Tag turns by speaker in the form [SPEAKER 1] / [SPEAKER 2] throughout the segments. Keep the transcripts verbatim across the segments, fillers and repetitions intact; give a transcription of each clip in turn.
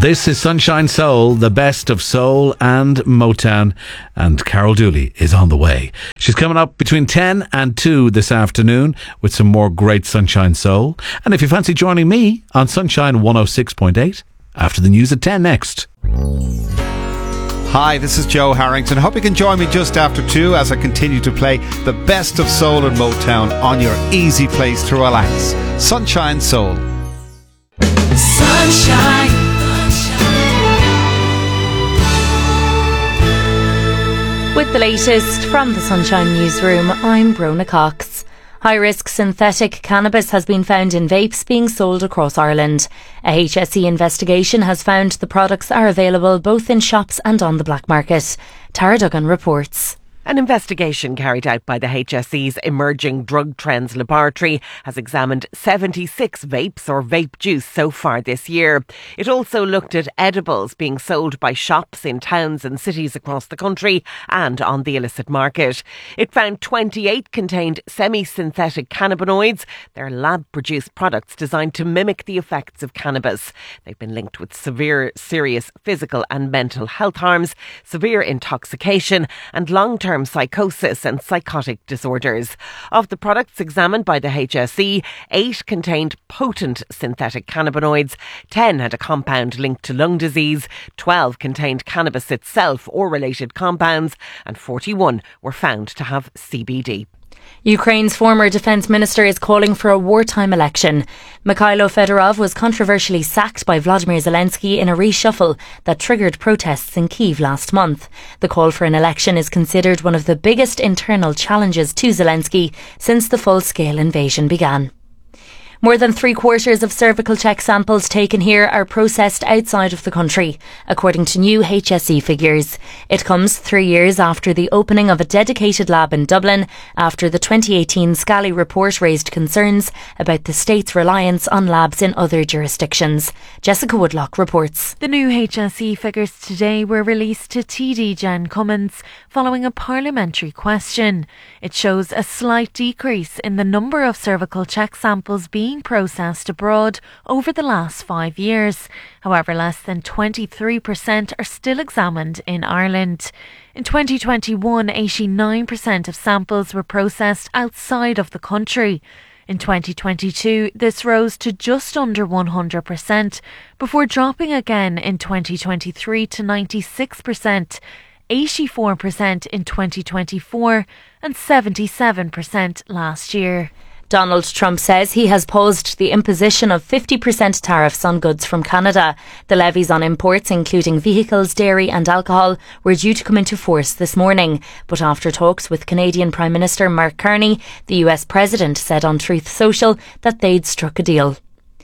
[SPEAKER 1] This is Sunshine Soul, the best of soul and Motown, and Carol Dooley is on the way. She's coming up between ten and two this afternoon with some more great Sunshine Soul. And if you fancy joining me on Sunshine one oh six point eight, after the news at ten next.
[SPEAKER 2] Hi, this is Joe Harrington. Hope you can join me just after two as I continue to play the best of soul and Motown on your easy place to relax. Sunshine Soul.
[SPEAKER 3] Sunshine.
[SPEAKER 4] With the latest from the Sunshine Newsroom, I'm Brona Cox. High-risk synthetic cannabis has been found in vapes being sold across Ireland. A H S E investigation has found the products are available both in shops and on the black market. Tara Duggan reports.
[SPEAKER 5] An investigation carried out by the H S E's Emerging Drug Trends Laboratory has examined seventy-six vapes or vape juice so far this year. It also looked at edibles being sold by shops in towns and cities across the country and on the illicit market. It found twenty-eight contained semi-synthetic cannabinoids. They're lab-produced products designed to mimic the effects of cannabis. They've been linked with severe, serious physical and mental health harms, severe intoxication and long-term psychosis and psychotic disorders. Of the products examined by the H S E, eight contained potent synthetic cannabinoids, ten had a compound linked to lung disease, twelve contained cannabis itself or related compounds, and forty-one were found to have C B D.
[SPEAKER 4] Ukraine's former defence minister is calling for a wartime election. Mikhailo Fedorov was controversially sacked by Vladimir Zelensky in a reshuffle that triggered protests in Kyiv last month. The call for an election is considered one of the biggest internal challenges to Zelensky since the full-scale invasion began. More than three quarters of cervical check samples taken here are processed outside of the country, according to new H S E figures. It comes three years after the opening of a dedicated lab in Dublin, after the twenty eighteen Scally report raised concerns about the state's reliance on labs in other jurisdictions. Jessica Woodlock reports.
[SPEAKER 6] The new H S E figures today were released to T D Jen Cummins following a parliamentary question. It shows a slight decrease in the number of cervical check samples being processed abroad over the last five years. However, less than twenty-three percent are still examined in Ireland. In twenty twenty-one, eighty-nine percent of samples were processed outside of the country. In twenty twenty-two, this rose to just under one hundred percent, before dropping again in twenty twenty-three to ninety-six percent, eighty-four percent in twenty twenty-four and seventy-seven percent last year.
[SPEAKER 4] Donald Trump says he has paused the imposition of fifty percent tariffs on goods from Canada. The levies on imports, including vehicles, dairy and alcohol, were due to come into force this morning. But after talks with Canadian Prime Minister Mark Carney, the U S President said on Truth Social that they'd struck a deal.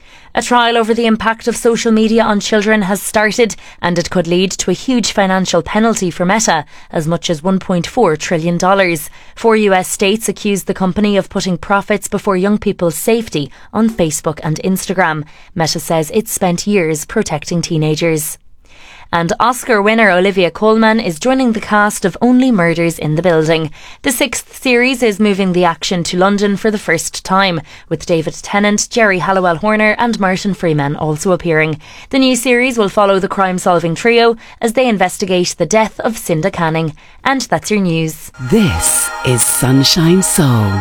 [SPEAKER 4] A trial over the impact of social media on children has started, and it could lead to a huge financial penalty for Meta, as much as one point four trillion dollars. Four U S states accuse the company of putting profits before young people's safety on Facebook and Instagram. Meta says it's spent years protecting teenagers. And Oscar winner Olivia Colman is joining the cast of Only Murders in the Building. The sixth series is moving the action to London for the first time, with David Tennant, Jerry Halliwell Horner and Martin Freeman also appearing. The new series will follow the crime-solving trio as they investigate the death of Cinda Canning. And that's your news.
[SPEAKER 7] This is Sunshine Soul.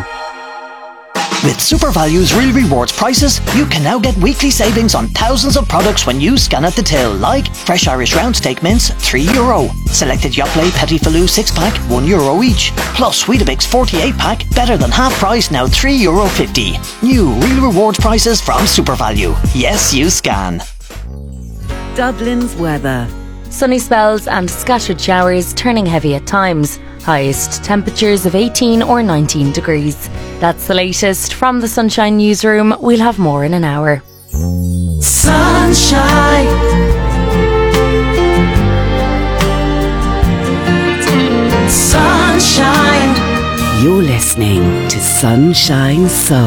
[SPEAKER 7] With SuperValue's Real Rewards prices, you can now get weekly savings on thousands of products when you scan at the till, like fresh Irish round steak mince, three euro. Selected Yoplait Petit Filou six pack, one euro each. Plus Weetabix forty-eight pack, better than half price, now three euro fifty. New Real Rewards prices from SuperValue. Yes, you scan.
[SPEAKER 8] Dublin's weather.
[SPEAKER 4] Sunny spells and scattered showers, turning heavy at times. Highest temperatures of eighteen or nineteen degrees. That's the latest from the Sunshine Newsroom. We'll have more in an hour.
[SPEAKER 3] Sunshine. Sunshine.
[SPEAKER 8] You're listening to Sunshine Soul.